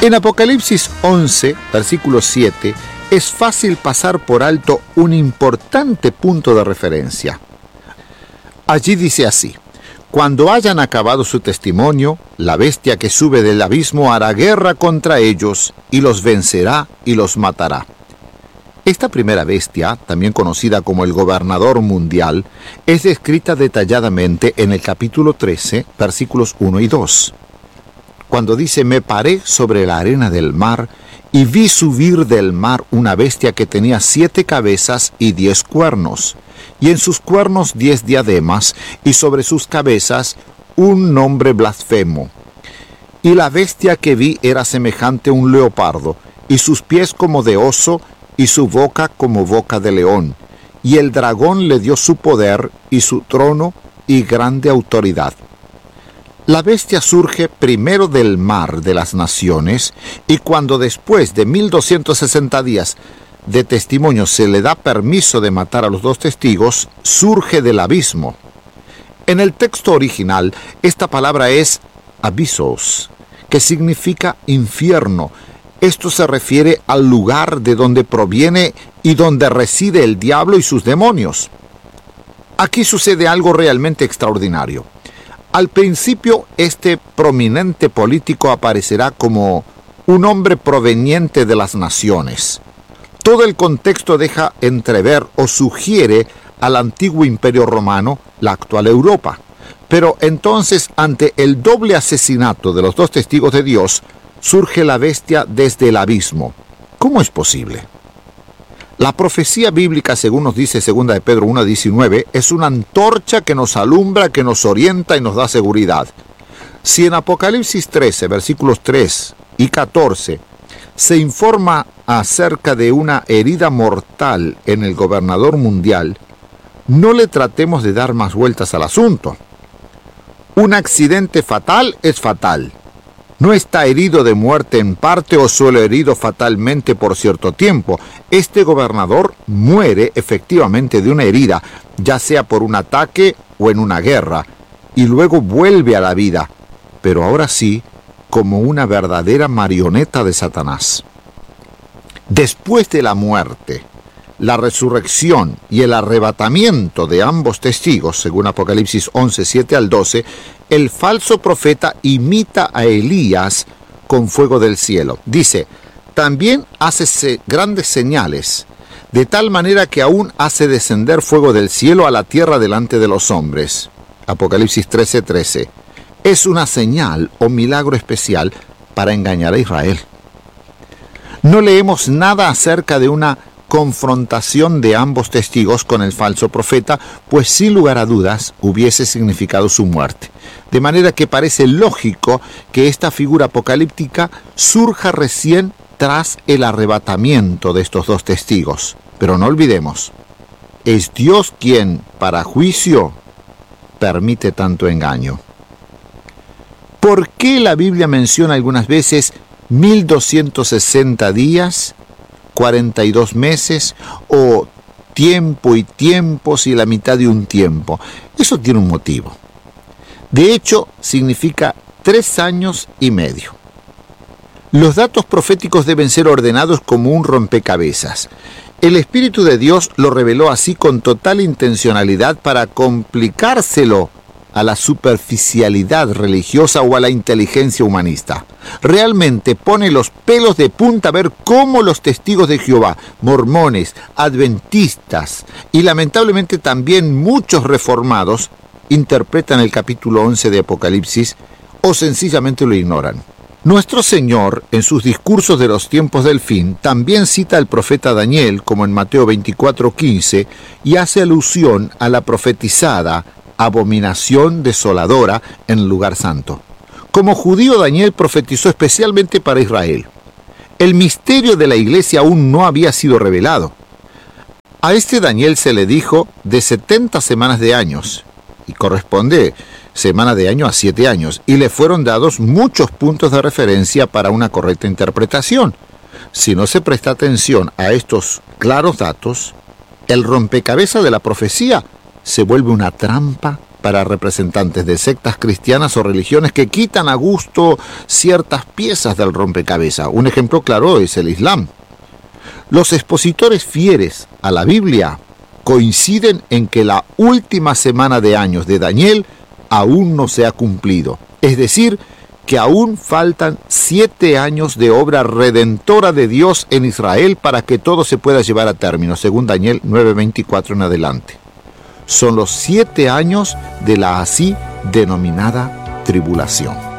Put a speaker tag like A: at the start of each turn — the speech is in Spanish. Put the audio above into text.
A: En Apocalipsis 11, versículo 7, es fácil pasar por alto un importante punto de referencia. Allí dice así: cuando hayan acabado su testimonio, la bestia que sube del abismo hará guerra contra ellos, y los vencerá y los matará. Esta primera bestia, también conocida como el gobernador mundial, es descrita detalladamente en el capítulo 13, versículos 1 y 2. Cuando dice: me paré sobre la arena del mar, y vi subir del mar una bestia que tenía 7 cabezas y 10 cuernos, y en sus cuernos 10 diademas, y sobre sus cabezas un nombre blasfemo. Y la bestia que vi era semejante a un leopardo, y sus pies como de oso, y su boca como boca de león. Y el dragón le dio su poder, y su trono, y grande autoridad. La bestia surge primero del mar de las naciones, y cuando después de 1260 días de testimonio se le da permiso de matar a los 2 testigos, surge del abismo. En el texto original, esta palabra es abyssos, que significa infierno. Esto se refiere al lugar de donde proviene y donde reside el diablo y sus demonios. Aquí sucede algo realmente extraordinario. Al principio, este prominente político aparecerá como un hombre proveniente de las naciones. Todo el contexto deja entrever o sugiere al antiguo Imperio Romano, la actual Europa. Pero entonces, ante el doble asesinato de los 2 testigos de Dios, surge la bestia desde el abismo. ¿Cómo es posible? La profecía bíblica, según nos dice 2 de Pedro 1:19, es una antorcha que nos alumbra, que nos orienta y nos da seguridad. Si en Apocalipsis 13, versículos 3 y 14, se informa acerca de una herida mortal en el gobernador mundial, no le tratemos de dar más vueltas al asunto. Un accidente fatal es fatal. No está herido de muerte en parte o solo herido fatalmente por cierto tiempo. Este gobernador muere efectivamente de una herida, ya sea por un ataque o en una guerra, y luego vuelve a la vida, pero ahora sí, como una verdadera marioneta de Satanás. Después de la muerte, la resurrección y el arrebatamiento de ambos testigos, según Apocalipsis 11, 7 al 12, el falso profeta imita a Elías con fuego del cielo. Dice: también hace grandes señales, de tal manera que aún hace descender fuego del cielo a la tierra delante de los hombres. Apocalipsis 13, 13. Es una señal o milagro especial para engañar a Israel. No leemos nada acerca de una confrontación de ambos testigos con el falso profeta, pues sin lugar a dudas hubiese significado su muerte. De manera que parece lógico que esta figura apocalíptica surja recién tras el arrebatamiento de estos 2 testigos. Pero no olvidemos, es Dios quien, para juicio, permite tanto engaño. ¿Por qué la Biblia menciona algunas veces 1260 días, 42 meses o tiempo y tiempos y la mitad de un tiempo? Eso tiene un motivo. De hecho, significa 3 años y medio. Los datos proféticos deben ser ordenados como un rompecabezas. El Espíritu de Dios lo reveló así con total intencionalidad para complicárselo a la superficialidad religiosa o a la inteligencia humanista. Realmente pone los pelos de punta a ver cómo los testigos de Jehová, mormones, adventistas y lamentablemente también muchos reformados interpretan el capítulo 11 de Apocalipsis o sencillamente lo ignoran. Nuestro Señor, en sus discursos de los tiempos del fin, también cita al profeta Daniel, como en Mateo 24:15, y hace alusión a la profetizada abominación desoladora en el lugar santo. Como judío, Daniel profetizó especialmente para Israel. El misterio de la iglesia aún no había sido revelado. A este Daniel se le dijo de 70 semanas de años, y corresponde semana de año a 7 años, y le fueron dados muchos puntos de referencia para una correcta interpretación. Si no se presta atención a estos claros datos, el rompecabezas de la profecía se vuelve una trampa para representantes de sectas cristianas o religiones que quitan a gusto ciertas piezas del rompecabezas. Un ejemplo claro es el Islam. Los expositores fieles a la Biblia coinciden en que la última semana de años de Daniel aún no se ha cumplido. Es decir, que aún faltan 7 años de obra redentora de Dios en Israel para que todo se pueda llevar a término, según Daniel 9:24 en adelante. Son los 7 años de la así denominada tribulación.